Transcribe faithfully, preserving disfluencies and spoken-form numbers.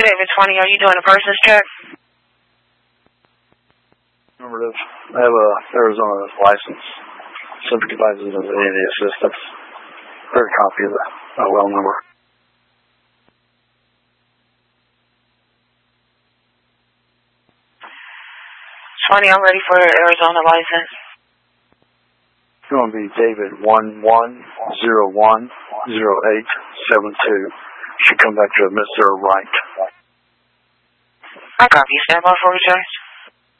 David twenty, are you doing a person's check? Number of, I have a Arizona license. Subject advises of any assistance. Or a copy of the uh, well number. twenty, I'm ready for your Arizona license. It's going to be David one one zero one zero eight seven two. Should come back to Mister Wright. I copy. Stand by for returns.